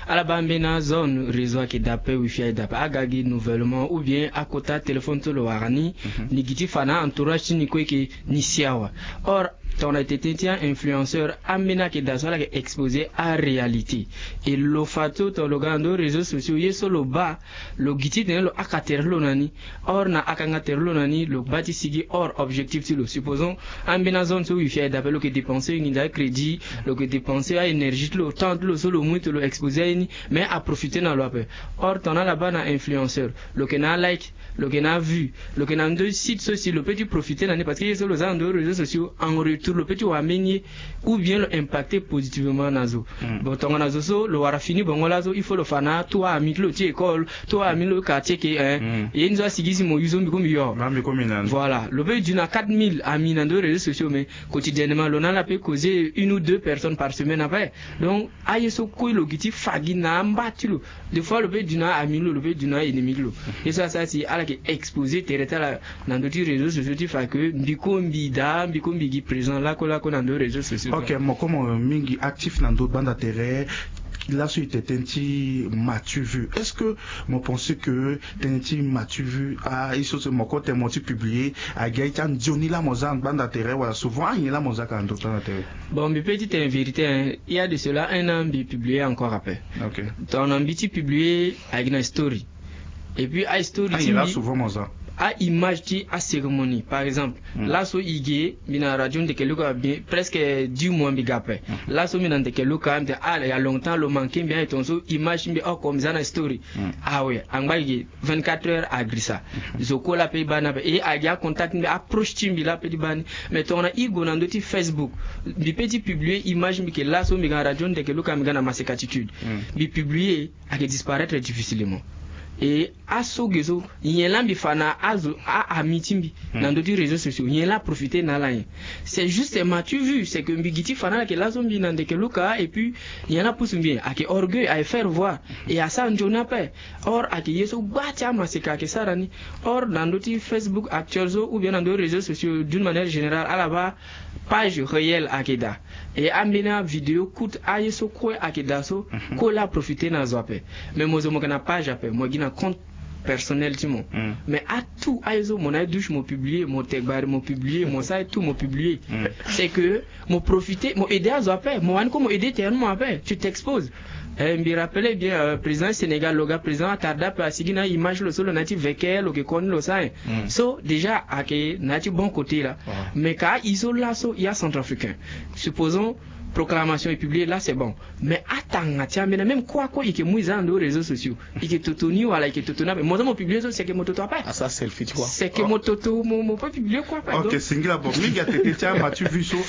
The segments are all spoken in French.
à la bambina zone réseau qui d'appel wifi d'appel agagi nouvellement ou bien à côté téléphone to le warani ni giti fana entourage ni ko ki ni siawa. Or ton a été influenceur amena qui dans la exposé à réalité et lo fato to le gando réseaux sociaux yeso lo ba lo giti den lo akaterlo nani or na akangaterlo nani lo bati sigi or objectif ti lo supposons amena zone so wifi d'appel lo que dépenser une crédit lo que dépenser à énergie lo temps lo solo muito lo exposé ni mais à profiter dans lo peu. Or ton a là-bas na influenceur lo que na like lo que na vu lo que na deux sites sociaux le petit profiter nani parce que yeso lo zando réseaux sociaux en retour le petit wamenye ou bien le impacter positivement nazo. Bon ton nazo so le wara fini bon lazo il faut le fana toi ami le ti école toi ami le quartier qui et nous a sigisi mo yuzo mi comme yo. Voilà, le but d'une 4000 amis dans deux réseaux sociaux mais quotidiennement l'on a la peut causer une ou deux personnes par semaine après. Donc aye so ko le giti fagi na mbatulo. Des fois le but d'une ami le but d'une ennemi lo. Et ça c'est à la qui exposer terre dans d'autres réseaux sociaux qui fait que bikombi gi présent là qu'on a dans réseaux sociaux. OK, moi comme mingi actif dans d'autres bandes d'intérêt là sur Tenti m'as-tu vu? Est-ce que moi pense que Tenti m'as-tu vu à il se mon côté mon publié à Gaëtan Johnny la mozan bande d'intérêt voilà souvent il la mozan quand d'autres d'intérêt. Bon mais petite en vérité il y a de cela un an bi publié encore après. OK. Ton ambiti publié avec une story. Et puis à story il là souvent mozan à image qui à cérémonie par exemple là so igé mina radio de keluka bien presque 10 mois bigapé là so mina de keluka il y a longtemps le manqué bien et ton so image bien oh comme ça na story ah ouais anga 24 heures à grissa zoko la pe bana et a contact mais approche timbi la pe bani mais ton a igo na ndoti Facebook bi petit publier image mi que là so mi radio de keluka mi na masekatitude bi publier a disparaître difficilement. Et à Sogezo, il y a l'ambifana à Amitimbi, dans d'autres réseaux sociaux, il y a là profiter dans la. C'est juste, tu vu, c'est que Mbigiti Fana, que la zombie dans des Keluka, et puis il y en a pour bien, à qui orgueil, à faire voir, et à ça, on n'a pas. Or, à qui yeso batia masika, que ça, or, dans d'autres Facebook actuels, ou bien dans d'autres réseaux sociaux, d'une manière générale, à la bas, page réelle à Keda. Et amena vidéo coûte à yeso quoi à Kedaso, qu'on l'a profité dans Zoapé. Mais moi, je m'en page après, moi, compte personnel du monde mais à tout aizo mon douche mon publier mon tegbar mon publier mon ça et tout mon publier c'est que mon profiter mon aider à zapper mon comme aider tellement après tu t'exposes me rappelez bien président Sénégal loga président tarda pa sigina image le solo natif vekel que kon lo ça so déjà à que natif bon côté là mais quand iso là so il y a centrafricain supposons proclamation est publiée là c'est bon mais attends tiens mais même quoi il que moi dans les réseaux sociaux il que totoni voilà il que totona mais moi mon publier c'est que mon toto pas ça selfie tu vois c'est que mon toto mon pas publier quoi OK singla bon mingi tiens tu vu so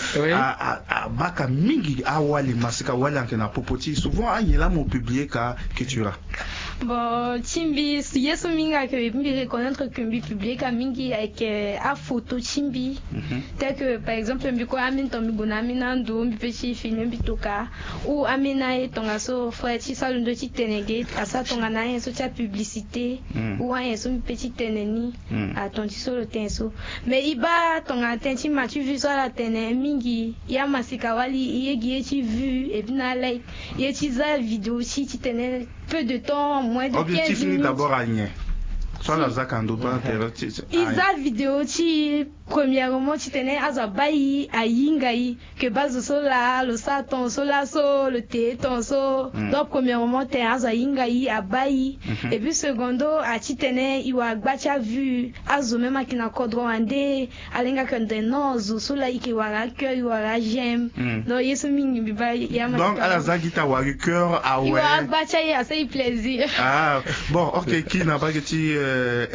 à baka mingi awali masika wala na popoti souvent il là mon publier que tu là bon Chimbi yeso minga que me reconnaître que me publier ka mingi avec à photo Chimbi tel que par exemple me ko amin to mi gona minando mi petit film bitoka ou amena et ton asso frère ti salon de ti tenege asa ton ana so ta publicité ou un so petit teneni à ton ti solo tenso mais iba ton atenti ma tu vu ça la tene mingi ya masika wali yegi ti vu et bina like ye ti za vidéo ti tene peu de temps moins de 15 minutes objectif d'abord à rien soit la zakando pas isa vidéo ti premièrement tu tenais à bayi à yingai que base so là le saton so là so le té ton so donc premièrement t'es à yingai à bayi et puis secondo à tu tenais iwa gbacha vu azo même qui na kodro ande alenga kande no zo so là iki wara cœur wara j'aime donc yeso mingi bi ba ya ma donc à la zakita wara cœur ah ouais iwa gbacha ya c'est plaisir bon OK qui n'a pas que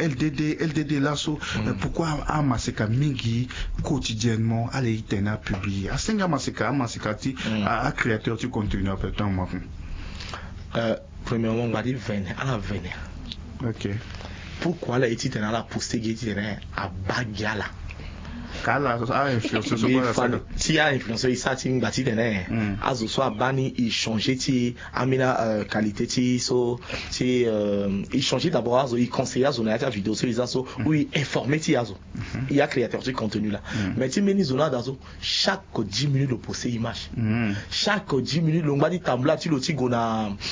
LDD lasso pourquoi Maseka mingi quotidiennement allez itena publier à Senga Maseka ti à créateur du contenu à peu temps moi premièrement on va dire venir à la venir OK pourquoi la itena la poster à Bagiala kala influenceur sur quoi ça si a influenceur ça ting bati tene azo so abani il changer ti amina qualité ti so ti il changer d'abord azo il conseiller azo na ta vidéo sur les azo oui informer ti azo il y a créateur du contenu là mais ti meni zona d'azo chaque 10 minutes de poster image chaque 10 minutes l'on va dire tabla ti lo ti gona